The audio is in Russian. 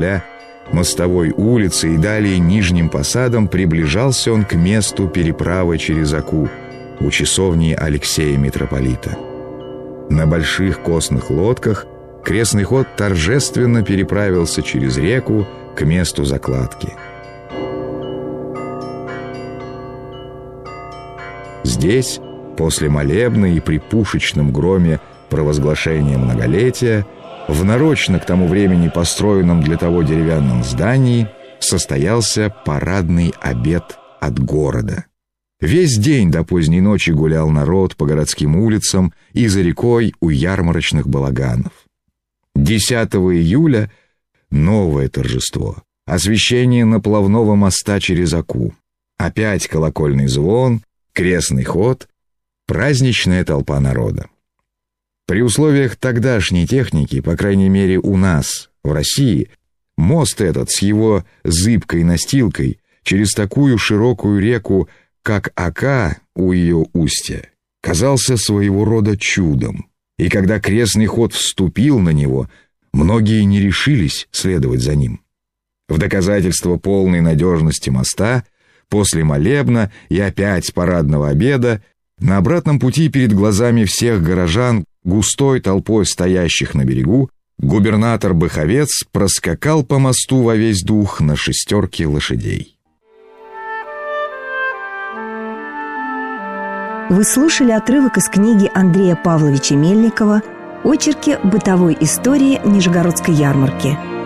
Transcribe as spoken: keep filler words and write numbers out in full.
мостовой улицы и далее Нижним Посадом приближался он к месту переправы через Оку, у часовни Алексея Митрополита. На больших косных лодках крестный ход торжественно переправился через реку к месту закладки. Здесь, после молебна и при пушечном громе провозглашения многолетия, в нарочно к тому времени построенном для того деревянном здании состоялся парадный обед от города. Весь день до поздней ночи гулял народ по городским улицам и за рекой у ярмарочных балаганов. десятого июля новое торжество, освящение наплавного моста через Оку, опять колокольный звон, крестный ход, праздничная толпа народа. При условиях тогдашней техники, по крайней мере у нас, в России, мост этот с его зыбкой настилкой через такую широкую реку, как Ока у ее устья, казался своего рода чудом. И когда крестный ход вступил на него, многие не решились следовать за ним. В доказательство полной надежности моста, после молебна и опять парадного обеда, на обратном пути перед глазами всех горожан, густой толпой стоящих на берегу, губернатор Быховец проскакал по мосту во весь дух на шестерке лошадей. Вы слушали отрывок из книги Андрея Павловича Мельникова «Очерки бытовой истории Нижегородской ярмарки».